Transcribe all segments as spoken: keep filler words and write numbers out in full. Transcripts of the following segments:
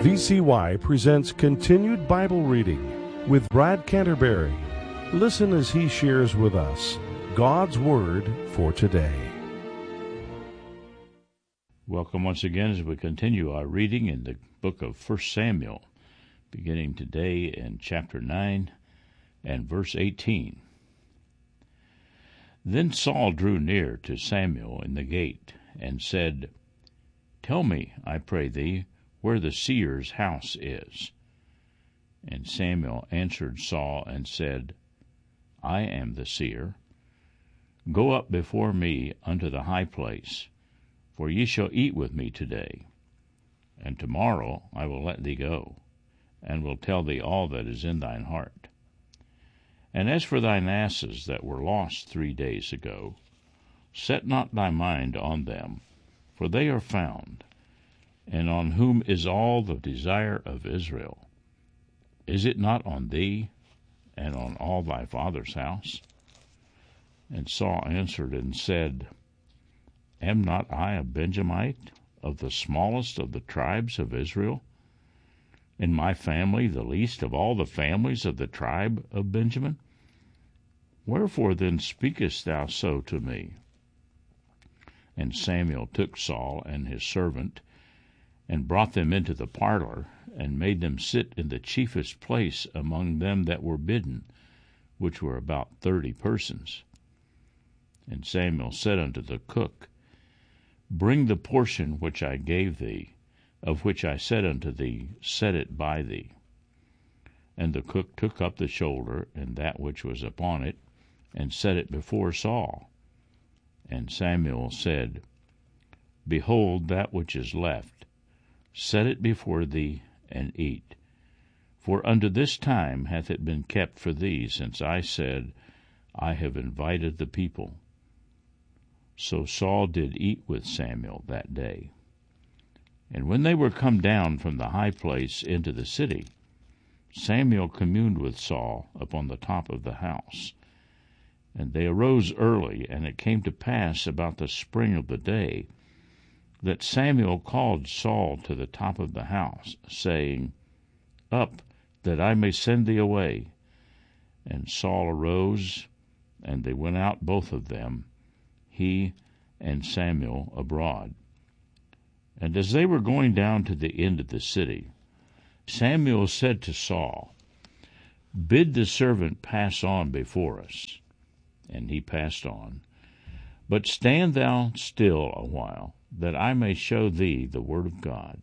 V C Y presents Continued Bible Reading with Brad Canterbury. Listen as he shares with us God's Word for today. Welcome once again as we continue our reading in the book of First Samuel, beginning today in chapter nine and verse eighteen. Then Saul drew near to Samuel in the gate and said, "Tell me, I pray thee, where the seer's house is." And Samuel answered Saul and said, I am the seer. Go up before me unto the high place, for ye shall eat with me today. And tomorrow I will let thee go, and will tell thee all that is in thine heart. And as for thine asses that were lost three days ago, set not thy mind on them, for they are found. And on whom is all the desire of Israel? Is it not on thee, and on all thy father's house? And Saul answered and said, Am not I a Benjamite, of the smallest of the tribes of Israel? And my family the least of all the families of the tribe of Benjamin? Wherefore then speakest thou so to me? And Samuel took Saul and his servant, and brought them into the parlor, and made them sit in the chiefest place among them that were bidden, which were about thirty persons. And Samuel said unto the cook, Bring the portion which I gave thee, of which I said unto thee, Set it by thee. And the cook took up the shoulder, and that which was upon it, and set it before Saul. And Samuel said, Behold that which is left, set it before thee, and eat. For unto this time hath it been kept for thee, since I said, I have invited the people. So Saul did eat with Samuel that day. And when they were come down from the high place into the city, Samuel communed with Saul upon the top of the house. And they arose early, and it came to pass about the spring of the day, that Samuel called Saul to the top of the house, saying, Up, that I may send thee away. And Saul arose, and they went out both of them, he and Samuel abroad. And as they were going down to the end of the city, Samuel said to Saul, Bid the servant pass on before us. And he passed on. But stand thou still a while, that I may show thee the word of God.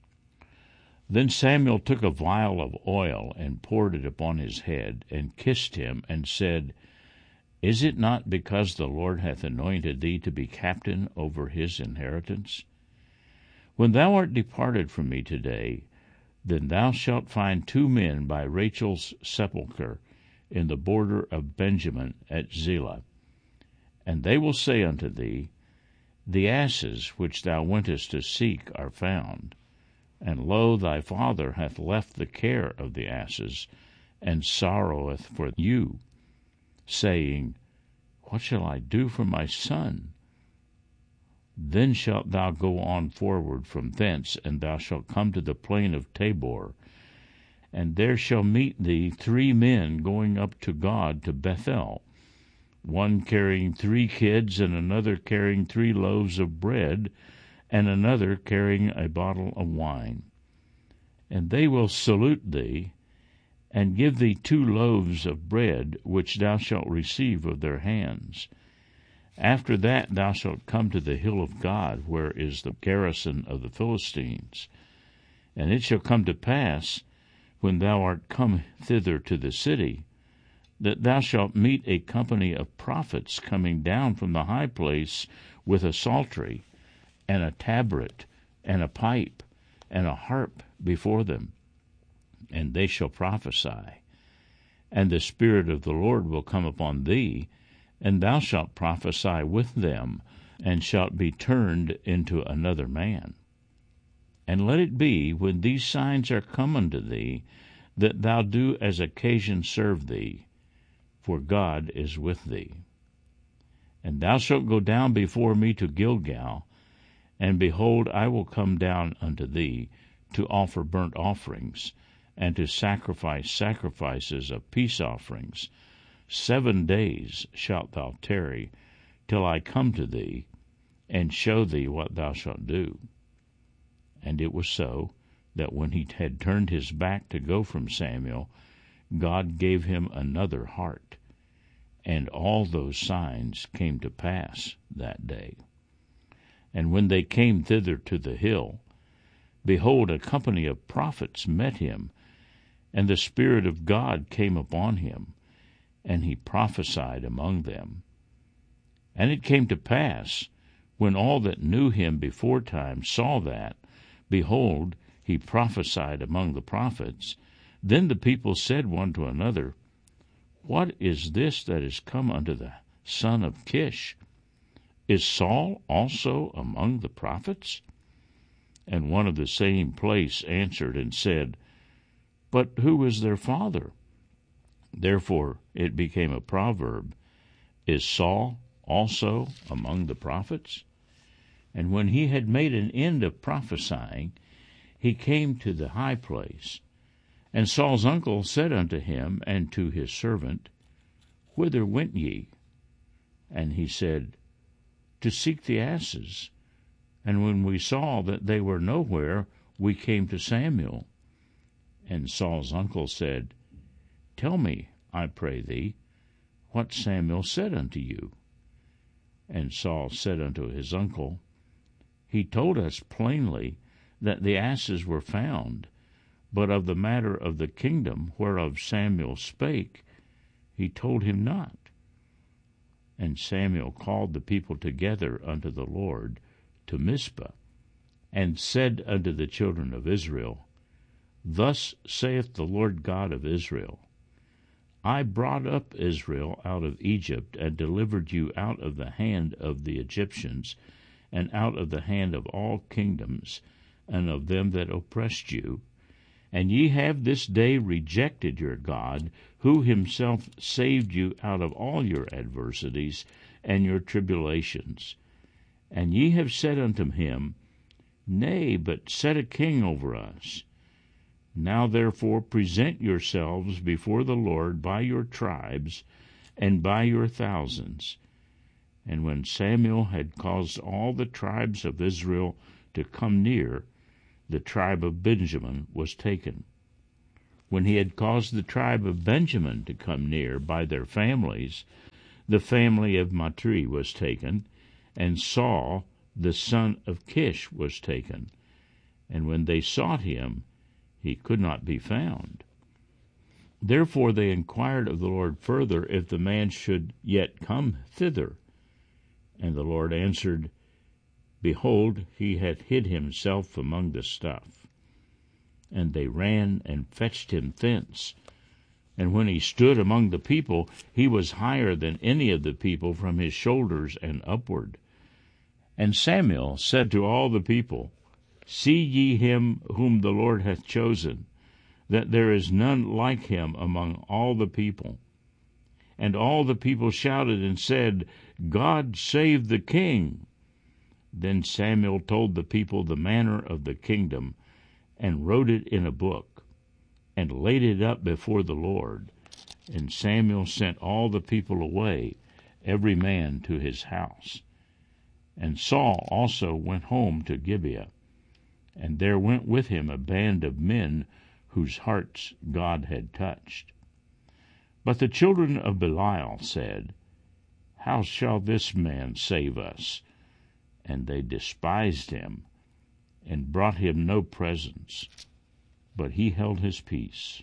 Then Samuel took a vial of oil, and poured it upon his head, and kissed him, and said, Is it not because the Lord hath anointed thee to be captain over his inheritance? When thou art departed from me today, then thou shalt find two men by Rachel's sepulchre in the border of Benjamin at Zelah. And they will say unto thee, The asses which thou wentest to seek are found. And lo, thy father hath left the care of the asses, and sorroweth for you, saying, What shall I do for my son? Then shalt thou go on forward from thence, and thou shalt come to the plain of Tabor, and there shall meet thee three men going up to God to Bethel, one carrying three kids, and another carrying three loaves of bread, and another carrying a bottle of wine. And they will salute thee, and give thee two loaves of bread, which thou shalt receive of their hands. After that thou shalt come to the hill of God, where is the garrison of the Philistines. And it shall come to pass, when thou art come thither to the city, that thou shalt meet a company of prophets coming down from the high place with a psaltery, and a tabret, and a pipe, and a harp before them. And they shall prophesy. And the Spirit of the Lord will come upon thee, and thou shalt prophesy with them, and shalt be turned into another man. And let it be, when these signs are come unto thee, that thou do as occasion serve thee, for God is with thee. And thou shalt go down before me to Gilgal, and behold, I will come down unto thee, to offer burnt offerings, and to sacrifice sacrifices of peace offerings. Seven days shalt thou tarry, till I come to thee, and show thee what thou shalt do. And it was so, that when he had turned his back to go from Samuel, God gave him another heart, and all those signs came to pass that day. And when they came thither to the hill, behold, a company of prophets met him, and the Spirit of God came upon him, and he prophesied among them. And it came to pass, when all that knew him beforetime saw that, behold, he prophesied among the prophets, then the people said one to another, What is this that is come unto the son of Kish? Is Saul also among the prophets? And one of the same place answered and said, But who is their father? Therefore it became a proverb, Is Saul also among the prophets? And when he had made an end of prophesying, he came to the high place. And Saul's uncle said unto him and to his servant, Whither went ye? And he said, To seek the asses. And when we saw that they were nowhere, we came to Samuel. And Saul's uncle said, Tell me, I pray thee, what Samuel said unto you. And Saul said unto his uncle, He told us plainly that the asses were found, but of the matter of the kingdom whereof Samuel spake, he told him not. And Samuel called the people together unto the Lord to Mizpah, and said unto the children of Israel, Thus saith the Lord God of Israel, I brought up Israel out of Egypt, and delivered you out of the hand of the Egyptians, and out of the hand of all kingdoms, and of them that oppressed you. And ye have this day rejected your God, who himself saved you out of all your adversities and your tribulations. And ye have said unto him, Nay, but set a king over us. Now therefore present yourselves before the Lord by your tribes and by your thousands. And when Samuel had caused all the tribes of Israel to come near, the tribe of Benjamin was taken. When he had caused the tribe of Benjamin to come near by their families, the family of Matri was taken, and Saul the son of Kish was taken. And when they sought him, he could not be found. Therefore they inquired of the Lord further if the man should yet come thither. And the Lord answered, Behold, he hath hid himself among the stuff. And they ran and fetched him thence. And when he stood among the people, he was higher than any of the people from his shoulders and upward. And Samuel said to all the people, See ye him whom the Lord hath chosen, that there is none like him among all the people. And all the people shouted and said, God save the king. Then Samuel told the people the manner of the kingdom, and wrote it in a book, and laid it up before the Lord. And Samuel sent all the people away, every man to his house. And Saul also went home to Gibeah, and there went with him a band of men whose hearts God had touched. But the children of Belial said, How shall this man save us? And they despised him, and brought him no presents, but he held his peace.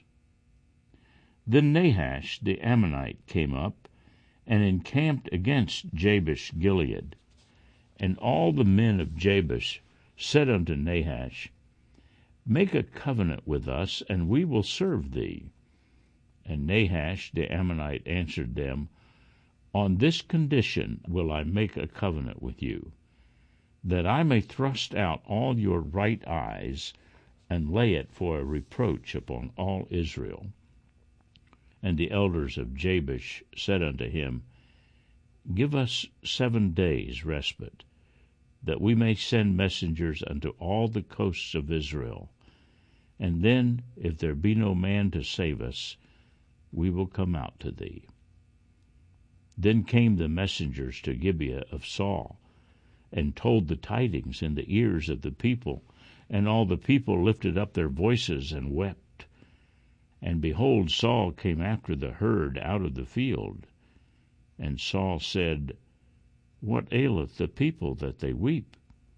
Then Nahash the Ammonite came up, and encamped against Jabesh Gilead. And all the men of Jabesh said unto Nahash, Make a covenant with us, and we will serve thee. And Nahash the Ammonite answered them, On this condition will I make a covenant with you, that I may thrust out all your right eyes, and lay it for a reproach upon all Israel. And the elders of Jabesh said unto him, Give us seven days' respite, that we may send messengers unto all the coasts of Israel, And then, if there be no man to save us, we will come out to thee. Then came the messengers to Gibeah of Saul, and told the tidings in the ears of the people. And all the people lifted up their voices and wept. And behold, Saul came after the herd out of the field. And Saul said, What aileth the people that they weep?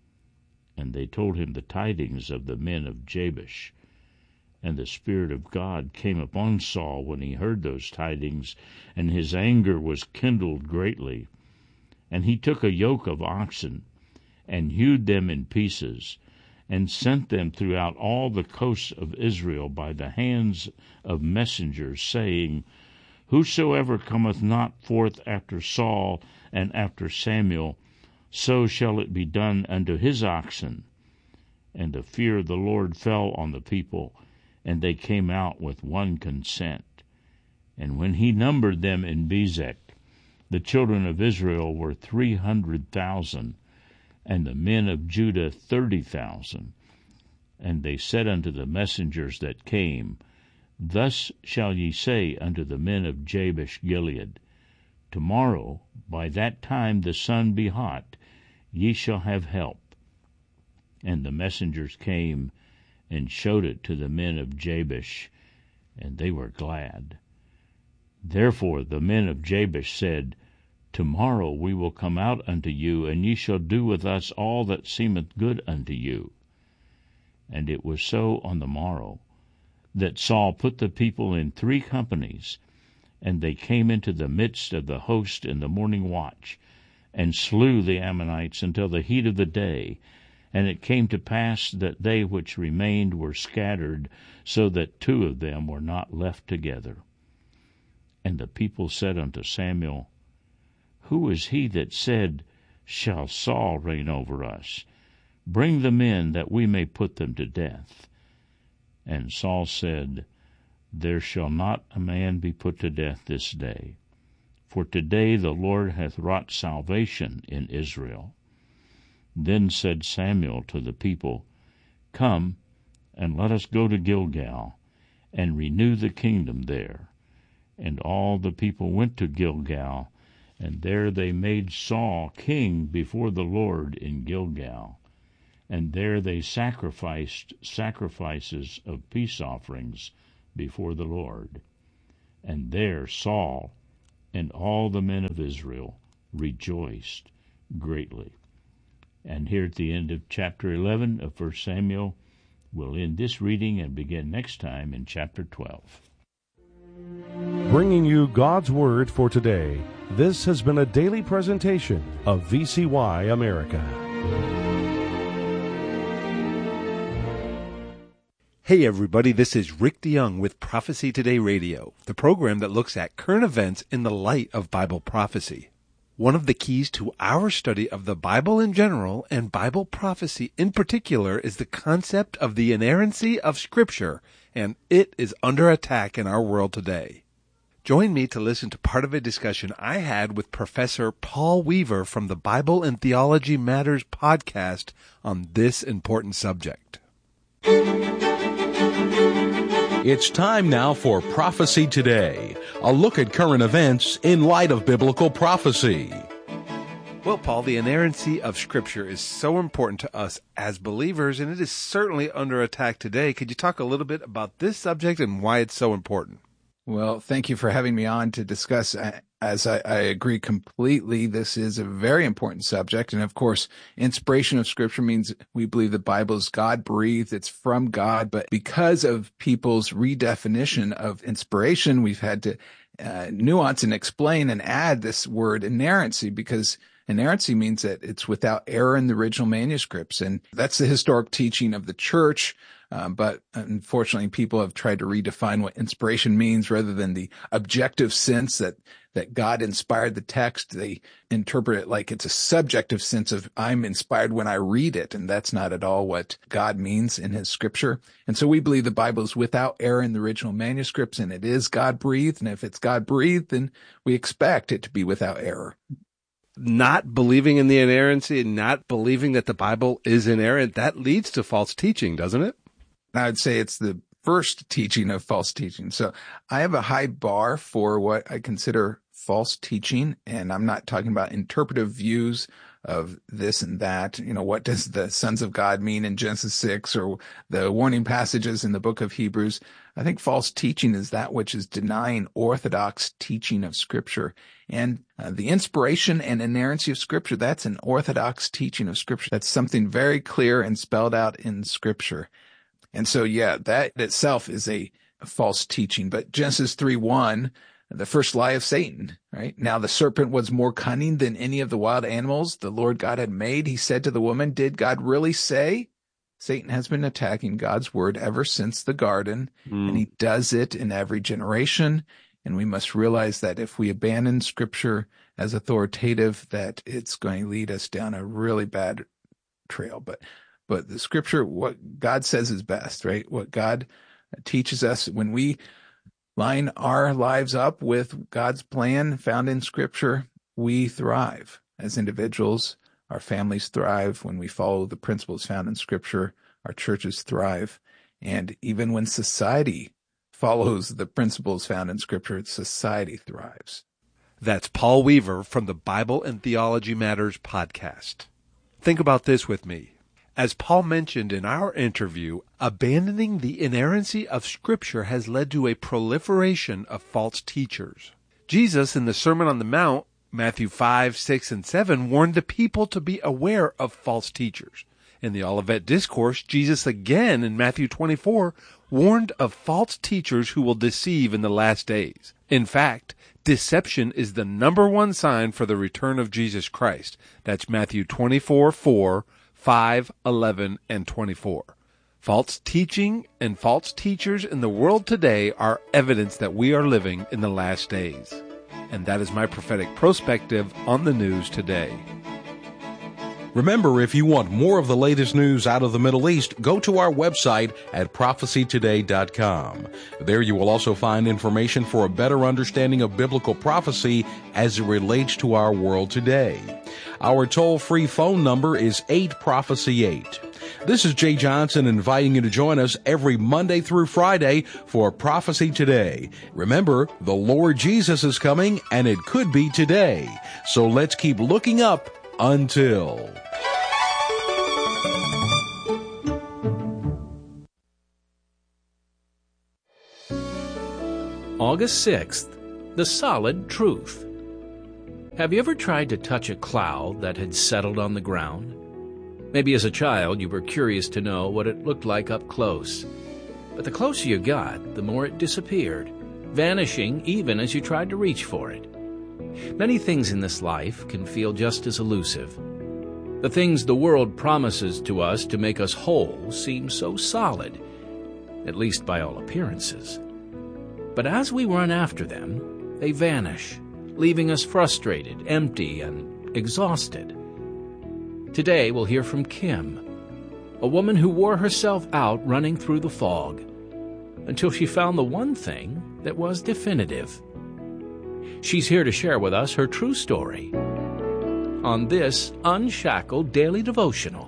And they told him the tidings of the men of Jabesh. And the Spirit of God came upon Saul when he heard those tidings, and his anger was kindled greatly. And he took a yoke of oxen, and hewed them in pieces, and sent them throughout all the coasts of Israel by the hands of messengers, saying, Whosoever cometh not forth after Saul and after Samuel, so shall it be done unto his oxen. And the fear of the Lord fell on the people, and they came out with one consent. And when he numbered them in Bezek, the children of Israel were three hundred thousand, and the men of Judah thirty thousand. And they said unto the messengers that came, Thus shall ye say unto the men of Jabesh Gilead, Tomorrow, by that time the sun be hot, ye shall have help. And the messengers came, and showed it to the men of Jabesh, and they were glad. Therefore the men of Jabesh said, Tomorrow we will come out unto you, and ye shall do with us all that seemeth good unto you. And it was so on the morrow, that Saul put the people in three companies, and they came into the midst of the host in the morning watch, and slew the Ammonites until the heat of the day. And it came to pass that they which remained were scattered, so that two of them were not left together. And the people said unto Samuel, Who is he that said, Shall Saul reign over us? Bring them in, that we may put them to death. And Saul said, There shall not a man be put to death this day, for today the Lord hath wrought salvation in Israel. Then said Samuel to the people, Come, and let us go to Gilgal, and renew the kingdom there. And all the people went to Gilgal, and there they made Saul king before the Lord in Gilgal. And there they sacrificed sacrifices of peace offerings before the Lord. And there Saul and all the men of Israel rejoiced greatly. And here at the end of chapter eleven of First Samuel, we'll end this reading and begin next time in chapter twelve. Bringing you God's Word for today, this has been a daily presentation of V C Y America. Hey everybody, this is Rick DeYoung with Prophecy Today Radio, the program that looks at current events in the light of Bible prophecy. One of the keys to our study of the Bible in general and Bible prophecy in particular is the concept of the inerrancy of Scripture, and it is under attack in our world today. Join me to listen to part of a discussion I had with Professor Paul Weaver from the Bible and Theology Matters podcast on this important subject. It's time now for Prophecy Today, a look at current events in light of biblical prophecy. Well, Paul, the inerrancy of Scripture is so important to us as believers, and it is certainly under attack today. Could you talk a little bit about this subject and why it's so important? Well, thank you for having me on to discuss. As I, I agree completely, this is a very important subject. And of course, inspiration of Scripture means we believe the Bible is God-breathed. It's from God. But because of people's redefinition of inspiration, we've had to uh, nuance and explain and add this word inerrancy, because inerrancy means that it's without error in the original manuscripts. And that's the historic teaching of the church. Um, but unfortunately, people have tried to redefine what inspiration means rather than the objective sense that, that God inspired the text. They interpret it like it's a subjective sense of I'm inspired when I read it. And that's not at all what God means in his scripture. And so we believe the Bible is without error in the original manuscripts, and it is God-breathed. And if it's God-breathed, then we expect it to be without error. Not believing in the inerrancy and not believing that the Bible is inerrant, that leads to false teaching, doesn't it? I would say it's the first teaching of false teaching. So I have a high bar for what I consider false teaching, and I'm not talking about interpretive views of this and that. You know, what does the sons of God mean in Genesis six or the warning passages in the book of Hebrews? I think false teaching is that which is denying orthodox teaching of Scripture. And uh, the inspiration and inerrancy of Scripture, that's an orthodox teaching of Scripture. That's something very clear and spelled out in Scripture. And so, yeah, that itself is a false teaching. But Genesis three one, the first lie of Satan, right? Now the serpent was more cunning than any of the wild animals the Lord God had made. He said to the woman, did God really say? Satan has been attacking God's word ever since the garden, mm. and he does it in every generation. And we must realize that if we abandon Scripture as authoritative, that it's going to lead us down a really bad trail. But but the Scripture, what God says is best, right? What God teaches us when we line our lives up with God's plan found in Scripture, we thrive as individuals. Our families thrive when we follow the principles found in Scripture. Our churches thrive. And even when society follows the principles found in Scripture, society thrives. That's Paul Weaver from the Bible and Theology Matters podcast. Think about this with me. As Paul mentioned in our interview, abandoning the inerrancy of Scripture has led to a proliferation of false teachers. Jesus, in the Sermon on the Mount, Matthew five, six, and seven, warned the people to be aware of false teachers. In the Olivet Discourse, Jesus again in Matthew twenty-four warned of false teachers who will deceive in the last days. In fact, deception is the number one sign for the return of Jesus Christ. That's Matthew twenty-four, four, five, eleven, and twenty-four. False teaching and false teachers in the world today are evidence that we are living in the last days. And that is my prophetic perspective on the news today. Remember, if you want more of the latest news out of the Middle East, go to our website at prophecy today dot com. There you will also find information for a better understanding of biblical prophecy as it relates to our world today. Our toll-free phone number is eight prophecy eight. This is Jay Johnson inviting you to join us every Monday through Friday for Prophecy Today. Remember, the Lord Jesus is coming, and it could be today. So let's keep looking up until... August sixth, The Solid Truth. Have you ever tried to touch a cloud that had settled on the ground? Maybe as a child you were curious to know what it looked like up close. But the closer you got, the more it disappeared, vanishing even as you tried to reach for it. Many things in this life can feel just as elusive. The things the world promises to us to make us whole seem so solid, at least by all appearances. But as we run after them, they vanish, leaving us frustrated, empty, and exhausted. Today we'll hear from Kim, a woman who wore herself out running through the fog, until she found the one thing that was definitive. She's here to share with us her true story on this Unshackled Daily Devotional.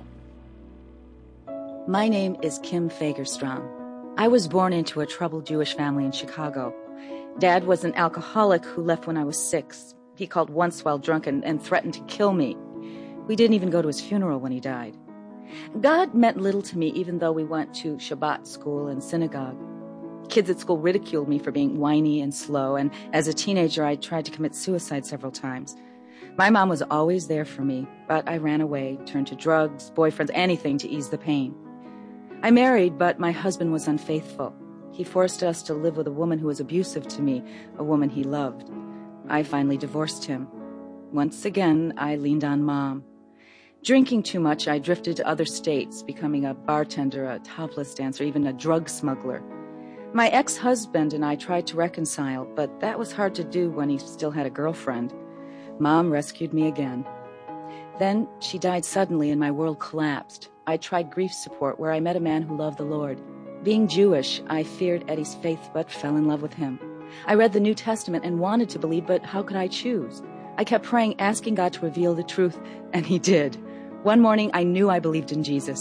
My name is Kim Fagerstrom. I was born into a troubled Jewish family in Chicago. Dad was an alcoholic who left when I was six. He called once while drunk and, and threatened to kill me. We didn't even go to his funeral when he died. God meant little to me, even though we went to Shabbat school and synagogue. Kids at school ridiculed me for being whiny and slow, and as a teenager, I tried to commit suicide several times. My mom was always there for me, but I ran away, turned to drugs, boyfriends, anything to ease the pain. I married, but my husband was unfaithful. He forced us to live with a woman who was abusive to me, a woman he loved. I finally divorced him. Once again, I leaned on Mom. Drinking too much, I drifted to other states, becoming a bartender, a topless dancer, even a drug smuggler. My ex-husband and I tried to reconcile, but that was hard to do when he still had a girlfriend. Mom rescued me again. Then she died suddenly and my world collapsed. I tried grief support where I met a man who loved the Lord. Being Jewish, I feared Eddie's faith but fell in love with him. I read the New Testament and wanted to believe, but how could I choose? I kept praying, asking God to reveal the truth, and he did. One morning, I knew I believed in Jesus.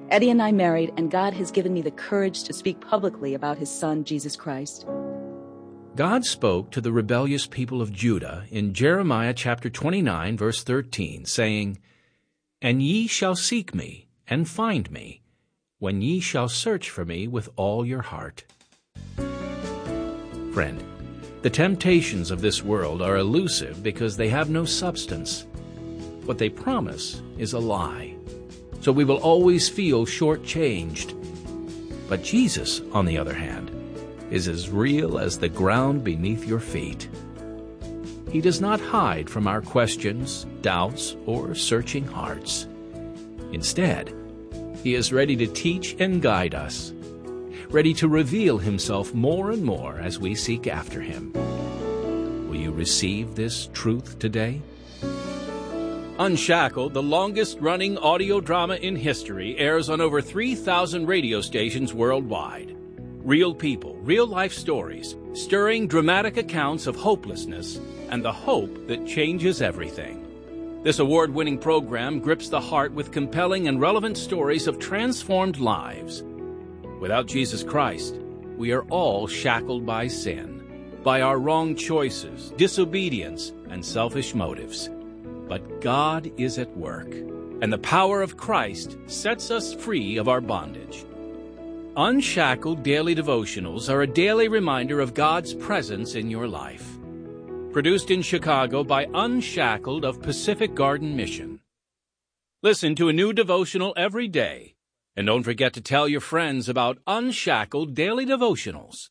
Eddie and I married, and God has given me the courage to speak publicly about his son, Jesus Christ. God spoke to the rebellious people of Judah in Jeremiah chapter twenty-nine, verse thirteen, saying, "And ye shall seek me, and find me, when ye shall search for me with all your heart." Friend, the temptations of this world are elusive because they have no substance. What they promise is a lie, so we will always feel shortchanged. But Jesus, on the other hand, is as real as the ground beneath your feet. He does not hide from our questions, doubts, or searching hearts. Instead, He is ready to teach and guide us, ready to reveal Himself more and more as we seek after Him. Will you receive this truth today? Unshackled, the longest-running audio drama in history, airs on over three thousand radio stations worldwide. Real people, real-life stories, stirring dramatic accounts of hopelessness and the hope that changes everything. This award-winning program grips the heart with compelling and relevant stories of transformed lives. Without Jesus Christ, we are all shackled by sin, by our wrong choices, disobedience, and selfish motives. But God is at work, and the power of Christ sets us free of our bondage. Unshackled Daily Devotionals are a daily reminder of God's presence in your life. Produced in Chicago by Unshackled of Pacific Garden Mission. Listen to a new devotional every day, and don't forget to tell your friends about Unshackled Daily Devotionals.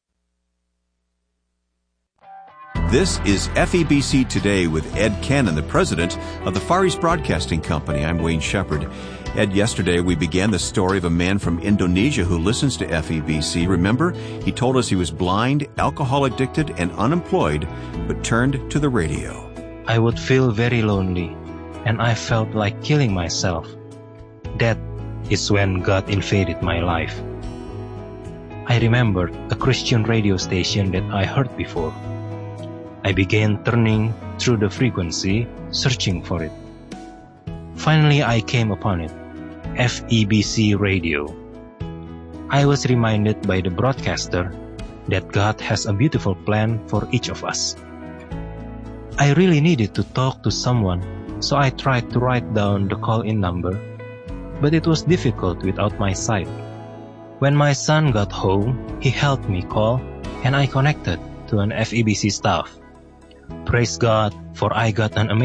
This is F E B C Today with Ed Cannon, the president of the Far East Broadcasting Company. I'm Wayne Shepherd. Ed, yesterday we began the story of a man from Indonesia who listens to F E B C. Remember, he told us he was blind, alcohol-addicted, and unemployed, but turned to the radio. I would feel very lonely, and I felt like killing myself. That is when God invaded my life. I remembered a Christian radio station that I heard before. I began turning through the frequency, searching for it. Finally, I came upon it, F E B C Radio. I was reminded by the broadcaster that God has a beautiful plan for each of us. I really needed to talk to someone, so I tried to write down the call-in number, but it was difficult without my sight. When my son got home, he helped me call, and I connected to an F E B C staff. Praise God, for I got an amazing